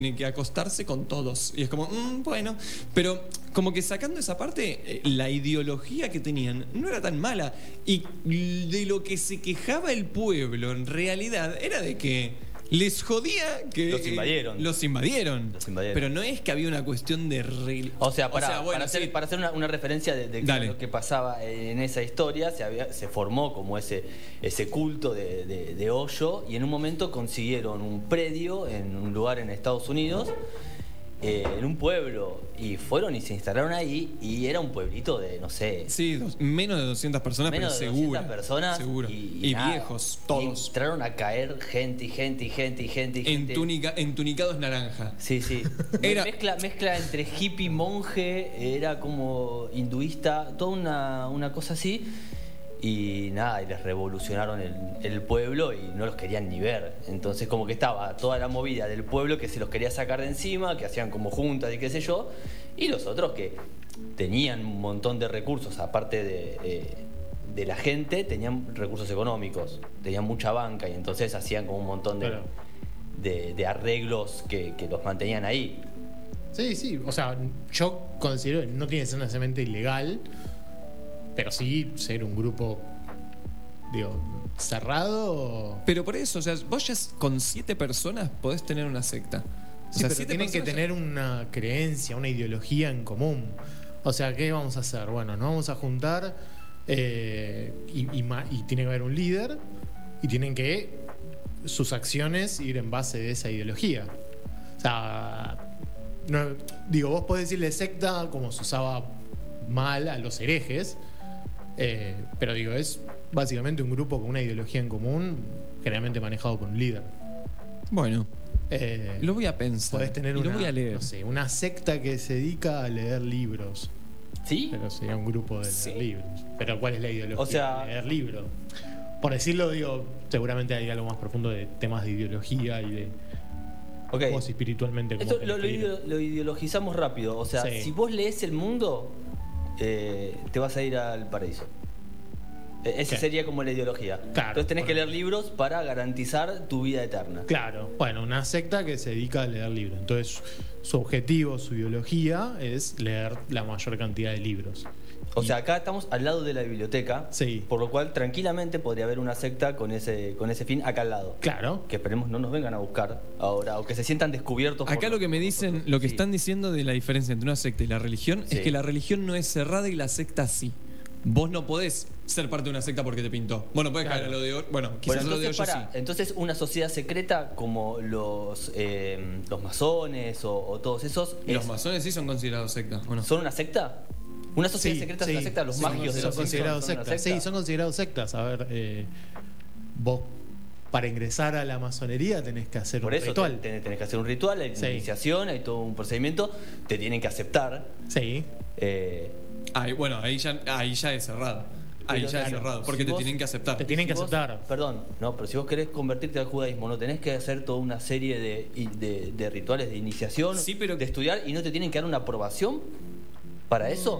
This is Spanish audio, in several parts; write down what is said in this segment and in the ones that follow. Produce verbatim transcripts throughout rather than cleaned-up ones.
tiene que acostarse con todos. Y es como, mmm, bueno, pero como que sacando esa parte, eh, la ideología que tenían no era tan mala. Y de lo que se quejaba el pueblo, en realidad, era de que les jodía que... Los invadieron. Eh, los invadieron. Los invadieron. Pero no es que había una cuestión de... Re... O sea, para, o sea, bueno, para, hacer, sí. para hacer una, una referencia de, de lo que pasaba en esa historia, se, había, se formó como ese, ese culto de, de, de Hoyo, y en un momento consiguieron un predio en un lugar en Estados Unidos, eh, en un pueblo, y fueron y se instalaron ahí, y era un pueblito de, no sé... Sí, dos, menos de doscientas personas, menos pero de doscientas seguro. personas. Seguro. Y, y, y nada, viejos, todos. Y entraron a caer gente y gente y gente y gente y gente. Entunica, entunicados naranja. Sí, sí. Era... Mezcla, mezcla entre hippie, monje, era como hinduista, toda una, una cosa así. Y nada, y les revolucionaron el, el pueblo y no los querían ni ver. Entonces como que estaba toda la movida del pueblo que se los quería sacar de encima, que hacían como juntas y qué sé yo, y los otros que tenían un montón de recursos, aparte de, eh, de la gente, tenían recursos económicos, tenían mucha banca, y entonces hacían como un montón de, claro. de, de arreglos que, que los mantenían ahí. Sí, sí, o sea, yo considero que no tiene que ser necesariamente ilegal, pero sí ser un grupo, digo, cerrado. Pero por eso, o sea, vos ya con siete personas podés tener una secta. O sí, sea, pero tienen que tener una creencia, una ideología en común. O sea, ¿qué vamos a hacer? Bueno, nos vamos a juntar eh, y, y, y tiene que haber un líder y tienen que sus acciones ir en base de esa ideología. O sea, no, digo, vos podés decirle secta como se usaba mal a los herejes. Eh, pero digo, es básicamente un grupo con una ideología en común, generalmente manejado por un líder. Bueno, eh, lo voy a pensar. Podés tener y una, lo voy a leer. No sé, una secta que se dedica a leer libros. ¿Sí? Pero sería un grupo de sí. leer libros. Pero ¿cuál es la ideología? O sea, de leer libros. Por decirlo, digo, seguramente hay algo más profundo de temas de ideología y de okay. vos espiritualmente. Esto lo, lo, lo ideologizamos rápido. O sea, sí. si vos lees el mundo, Eh, te vas a ir al paraíso. Esa sería como la ideología. Claro, entonces tenés que bueno. leer libros para garantizar tu vida eterna. Claro, bueno, una secta que se dedica a leer libros. Entonces su objetivo, su ideología es leer la mayor cantidad de libros. O y... sea, acá estamos al lado de la biblioteca, sí. por lo cual tranquilamente podría haber una secta con ese, con ese fin acá al lado. Claro. Que esperemos no nos vengan a buscar ahora, o que se sientan descubiertos. Acá por lo que me dicen, nosotros. lo que sí. están diciendo de la diferencia entre una secta y la religión sí. es que la religión no es cerrada y la secta sí. Vos no podés ser parte de una secta porque te pintó. Bueno, podés claro. caer a lo de hoy. Bueno, quizás bueno, lo de hoy sí. sí. Entonces, una sociedad secreta como los, eh, los masones o, o todos esos. ¿Y es... los masones sí son considerados sectas o no? ¿Son una secta? ¿Una sociedad sí, secreta sí, es una secta? ¿Los sí, magios de son los considerados son sectas? Sí, son considerados sectas. A ver, eh, vos para ingresar a la masonería tenés que hacer Por un eso ritual. Tenés, tenés que hacer un ritual, hay sí. iniciación, hay todo un procedimiento, te tienen que aceptar. Sí. Eh, Ahí, bueno, ahí ya, ahí ya es cerrado. Ahí ya claro, es cerrado, porque si te vos, tienen que aceptar. Te tienen si que vos, aceptar. Perdón, no, pero si vos querés convertirte al judaísmo, no tenés que hacer toda una serie de, de, de rituales de iniciación, sí, pero... de estudiar, y no te tienen que dar una aprobación para eso.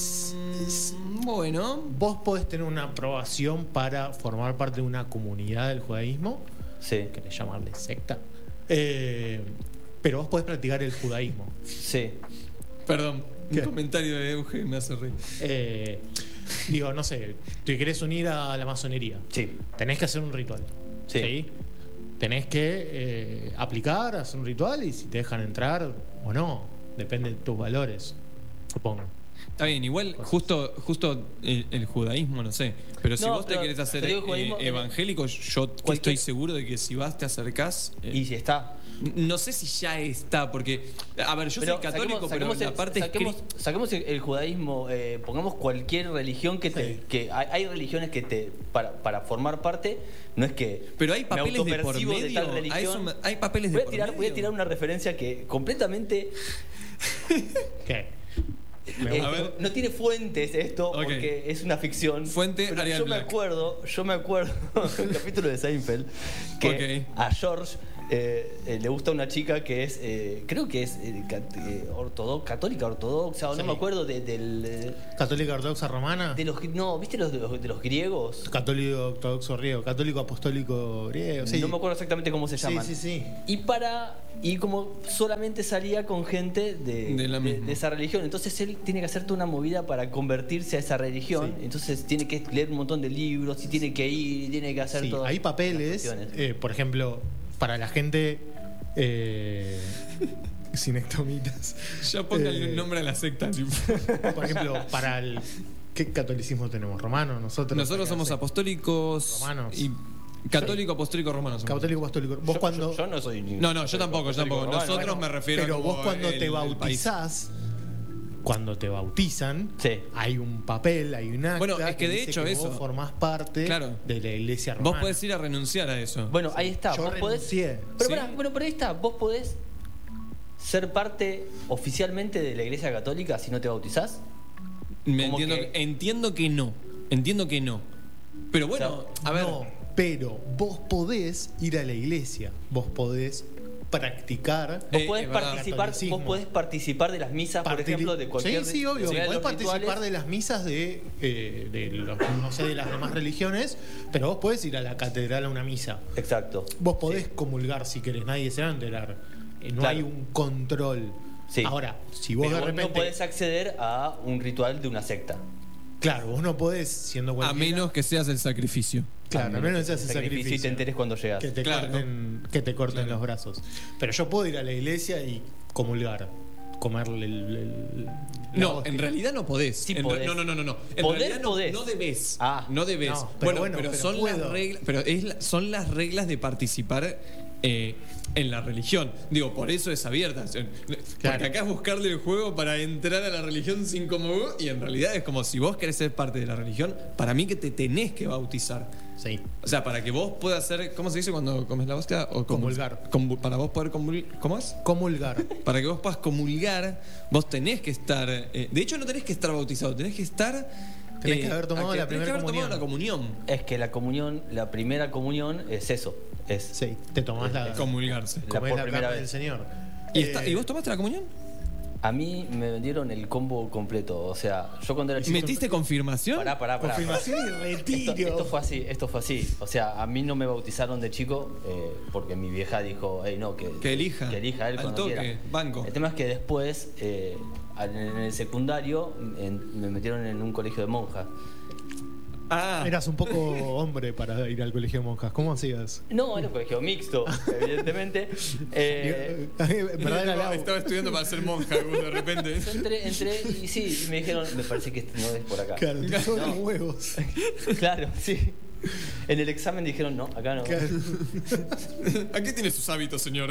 Mm, bueno. Vos podés tener una aprobación para formar parte de una comunidad del judaísmo. Sí. Querés llamarle secta. Eh, pero vos podés practicar el judaísmo. Sí. Perdón, ¿Qué? un comentario de Euge me hace reír. Eh, digo, no sé, te querés unir a la masonería. Sí. Tenés que hacer un ritual. Sí. ¿sí? Tenés que eh, aplicar, hacer un ritual y si te dejan entrar o no. Depende de tus valores, supongo. Está bien, igual justo justo el, el judaísmo, no sé. Pero si no, vos te querés hacer eh, evangélico, yo cualquier... estoy seguro de que si vas, te acercás... Eh, y si está... No sé si ya está, porque... A ver, yo pero soy católico, saquemos, saquemos pero el, la parte... Saquemos, escri... saquemos el, el judaísmo, eh, pongamos cualquier religión que te... Sí. Que hay, hay religiones que te... Para, para formar parte, no es que... Pero hay papeles de por medio. De tal religión. Eso me, hay papeles de voy a por tirar, medio. Voy a tirar una referencia que completamente... ¿Qué? Eh, no tiene fuentes esto, okay. Porque es una ficción. Fuente Arial yo Black. me acuerdo, yo me acuerdo un capítulo de Seinfeld que okay. a George eh, eh, le gusta una chica que es, eh, creo que es eh, cat- eh, ortodox- católica, ortodoxa, o no Sí. me acuerdo de, del, eh, Católica ortodoxa romana. de los, no, ¿viste los de los, de los griegos? Católico ortodoxo griego. Católico apostólico griego. Sí. No me acuerdo exactamente cómo se Sí, llaman. sí, sí. Y para y como solamente salía con gente de, De la de- misma. de esa religión, entonces él tiene que hacer toda una movida para convertirse a esa religión. Sí. Entonces tiene que leer un montón de libros y tiene que ir y tiene que hacer Sí, todo. hay papeles, eh, por ejemplo, para la gente eh, sin ectomitas. Ya pónganle Eh, un nombre a la secta, tipo. Por ejemplo, para el. ¿Qué catolicismo tenemos? ¿Romano? Nosotros. Nosotros acá, somos sí. apostólicos Romanos. y católico, apostólico, romano. somos. Católico apostólico. Vos Yo- cuando. yo, yo no soy ni- No, no, yo tampoco, yo tampoco. romano. Nosotros Bueno, me refiero Pero a vos como cuando el- te el país. bautizás, cuando te bautizan, Sí. hay un papel, hay un acta. Bueno, es que de dice hecho que eso- vos formás parte Claro. de la iglesia romana. Vos podés ir a renunciar a eso. Bueno, ahí está. Yo vos podés. renuncié. Pero Sí. pará, bueno, pero ahí está. Vos podés ser parte oficialmente de la Iglesia Católica si no te bautizás. Me como entiendo, que- que... entiendo que no. Entiendo que no. Pero bueno, O a ver. No, pero vos podés ir a la iglesia. Vos podés practicar. Vos Eh, podés es verdad. participar, Catolicismo. vos podés participar de las misas, por Partili- ejemplo, de cualquier. Sí, sí, obvio. de Podés los participar rituales. de las misas de, eh, de los- no sé, de las demás religiones, pero vos podés ir a la catedral a una misa. Exacto. Vos podés comulgar si querés, nadie se va a enterar. Eh, no Claro. hay un control. Sí. Ahora, si vos Pero de vos repente. no podés acceder a un ritual de una secta. Claro, vos no podés, siendo A cualquiera. menos que seas el sacrificio. Claro, a menos que seas el y te sacrificio. enteres cuando llegas. Que te Claro. corten, que te corten Claro. los brazos. Pero yo puedo ir a la iglesia y comulgar, comerle el. el- la No, hostia. en realidad no podés. Sí En podés. re- No, no, no, no. no. En Poder realidad no, podés. no debes. Ah. No debes. No, pero bueno, bueno, pero, pero son puedo. las reglas. Pero es la- son las reglas de participar eh, en la religión. Digo, por eso es abierta. O sea, Porque Claro. acá es buscarle el juego para entrar a la religión sin como vos, y en realidad es como si vos querés ser parte de la religión, para mí que te tenés que bautizar. Sí. O sea, para que vos puedas ser, ¿cómo se dice cuando comes la hostia? O comul- Comulgar. comul- para vos poder comulgar, ¿cómo es? Comulgar. Para que vos puedas comulgar, vos tenés que estar. eh, de hecho, no tenés que estar bautizado, tenés que estar. Tenés que haber tomado a la tenés primera que haber tomado comunión. la comunión. Es que la comunión, la primera comunión es eso. Es Sí, te tomás la. Comulgarse. La comés por la primera carne vez. del Señor. ¿Y, Eh, está- ¿Y vos tomaste la comunión? A mí me vendieron el combo completo. O sea, yo cuando era chico. ¿Metiste confirmación? Pará, pará, pará. Confirmación y Esto, retiro. esto fue así, esto fue así. O sea, a mí no me bautizaron de chico eh, porque mi vieja dijo, hey, no, que, Que elija. que elija él Al cuando toque, quiera. banco. El tema es que después, eh, en el secundario, en- me metieron en un colegio de monjas. Ah, Eras un poco hombre para ir al colegio de monjas. ¿Cómo hacías? No, era un colegio mixto, evidentemente. Eh, En verdad era estaba, la- estaba estudiando para ser monja vos de repente. yo entré, entré y sí, y me dijeron, me parece que no es por acá. Claro, te sobran No. huevos. Claro, sí. En el examen dijeron, no, acá no. Claro. Aquí tiene sus hábitos, señor.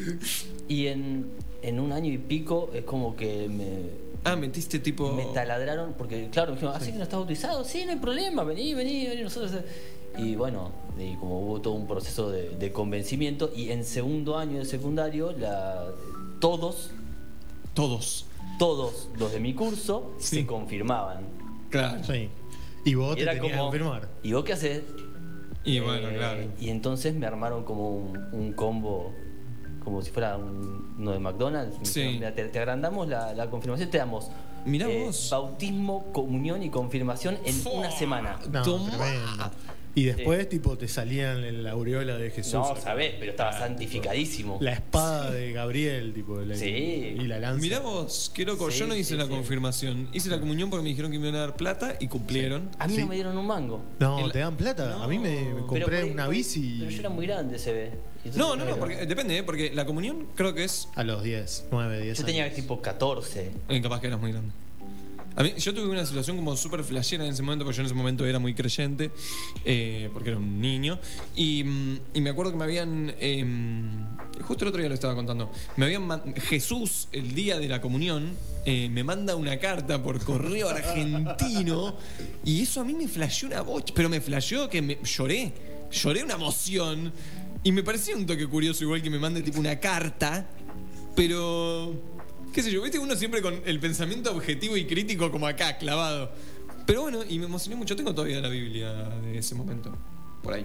Y en, en un año y pico es como que me, Ah, metiste tipo. me taladraron, porque claro, me dijeron, así que no estás bautizado, sí, no hay problema, vení, vení, vení, nosotros. Y bueno, y como hubo todo un proceso de, de convencimiento, y en segundo año de secundario, la, todos, Todos. todos los de mi curso Sí. se confirmaban. Claro. Sí. Y vos Y te era tenías como, que firmar. ¿y vos qué haces? Y bueno, Eh, claro. Y entonces me armaron como un, un combo, como si fuera un- uno de McDonald's. Me Sí. dijeron, "Mira, te, te agrandamos la, la confirmación, te damos Mirá eh, vos. bautismo, comunión y confirmación en Fua. una semana. No, Tomá. tremendo. Y después, tipo, te salían en la aureola de Jesús. No, sabés, pero estaba santificadísimo. La espada de Gabriel, tipo. la- Sí. Y la lanza. Mirá vos, qué loco. Sí, Yo no hice sí, la sí. confirmación. Hice la comunión porque me dijeron que me iban a dar plata y cumplieron. A mí Sí. no me dieron un mango. No, El- te dan plata. A mí me, me No. compré Pero por ahí- una por ahí- bici. Pero yo era muy grande, se ve. Y entonces No, no, no, me- porque depende, ¿eh? Porque la comunión creo que es. A los diez, nueve, diez Yo tenía años. tipo catorce. eh, capaz que eras muy grande. A mí, yo tuve una situación como súper flashera en ese momento, porque yo en ese momento era muy creyente, eh, porque era un niño. Y, mm, y me acuerdo que me habían. eh, justo el otro día lo estaba contando. Me habían. man- Jesús, el día de la comunión, eh, me manda una carta por correo argentino. Y eso a mí me flasheó una bocha. Pero me flasheó que me, lloré. Lloré una emoción. Y me parecía un toque curioso, igual que me mande tipo una carta. Pero. Qué sé yo, viste uno siempre con el pensamiento objetivo y crítico como acá, clavado. Pero bueno, y me emocioné mucho. Tengo todavía la Biblia de ese momento. Por ahí.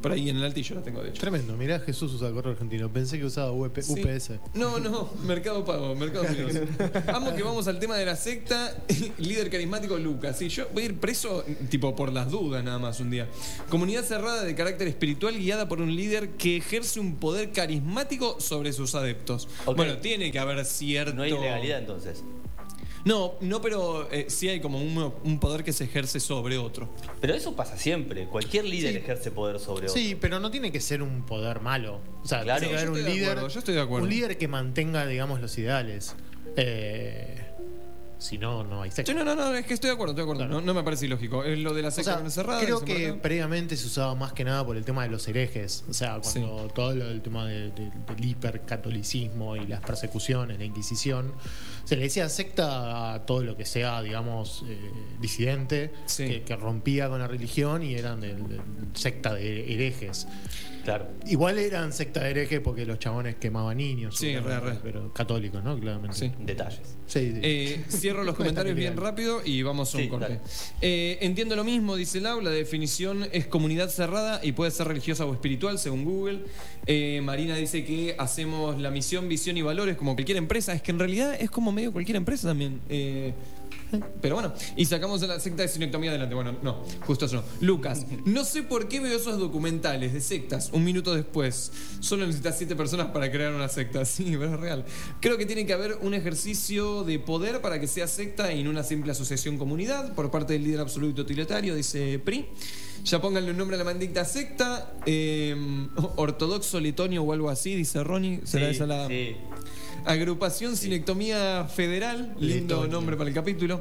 por ahí en el altillo la tengo de hecho. Tremendo, mirá, Jesús usa correo argentino. Pensé que usaba U P, Sí. U P S. No, no, Mercado Pago, Mercado Unidos. Amo que vamos al tema de la secta. Líder carismático Lucas. Sí, yo voy a ir preso, tipo, por las dudas nada más un día. Comunidad cerrada de carácter espiritual guiada por un líder que ejerce un poder carismático sobre sus adeptos. Ok. Bueno, tiene que haber cierto... No hay ilegalidad entonces. No, no, pero eh, sí hay como un, un poder que se ejerce sobre otro. Pero eso pasa siempre. Cualquier líder Sí. ejerce poder sobre otro. Sí, pero no tiene que ser un poder malo. O sea, Claro. tiene que Sí, haber yo un estoy de líder. acuerdo, yo estoy de acuerdo. Un líder que mantenga, digamos, los ideales. Eh, si no, no hay secta. Sí, no, no, no, es que estoy de acuerdo, estoy de acuerdo. Claro. No, no me parece ilógico. Es lo de la O secta sea, cerrada. creo se que marca. previamente se usaba más que nada por el tema de los herejes. O sea, cuando todo lo, el tema de- de- del hipercatolicismo y las persecuciones, la Inquisición, se le decía secta a todo lo que sea, digamos, eh, disidente, Sí. que, que rompía con la religión y eran del- del- secta de herejes. Claro. Igual eran secta de herejes porque los chabones quemaban niños. Sí, seguramente, re, re. pero católicos, ¿no? Claramente. Sí. Detalles. Sí, sí. Eh, cierro los No es tan comentarios bien ilegal. rápido y vamos a un Sí, corte. dale. Eh, entiendo lo mismo, dice Lau, la definición es comunidad cerrada y puede ser religiosa o espiritual, según Google. Eh, Marina dice que hacemos la misión, visión y valores como cualquier empresa. Es que en realidad es como medio cualquier empresa también. Eh, pero bueno, y sacamos a la secta de sinectomía adelante. Bueno, no, justo eso no. Lucas, no sé por qué veo esos documentales de sectas un minuto después. Solo necesitas siete personas para crear una secta. Sí, pero es real. Creo que tiene que haber un ejercicio de poder para que sea secta y no una simple asociación comunidad por parte del líder absoluto utilitario, dice Pri. Ya pónganle un nombre a la maldita secta. Eh, ortodoxo letonio o algo así, dice Ronnie. ¿Será Sí, esa la sí. agrupación Sinectomía Federal? Lindo Letonio. nombre para el capítulo.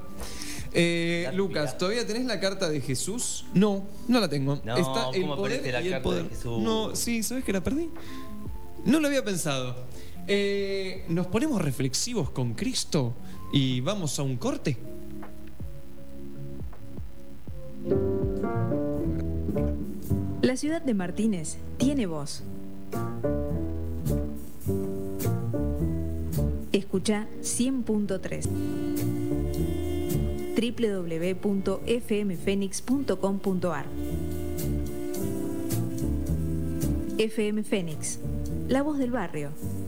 Eh, La Lucas, pirata. ¿todavía tenés la carta de Jesús? No, no la tengo. No, Está el ¿cómo poder perdiste la y el carta poder. de Jesús? No, sí, ¿sabes que la perdí? No lo había pensado. Eh, ¿Nos ponemos reflexivos con Cristo y vamos a un corte? La ciudad de Martínez tiene voz. Escucha cien punto tres. doble u doble u doble u punto f m fénix punto com punto a r. F M Fénix, la voz del barrio.